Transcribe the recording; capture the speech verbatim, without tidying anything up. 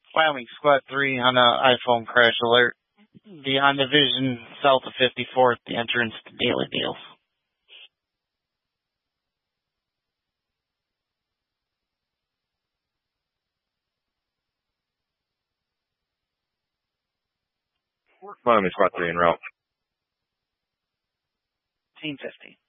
Wyoming Squad three on a iPhone crash alert. The on Division south of fifty-fourth, the entrance to Daily Deals. Wyoming Squad three en route. fifteen fifty.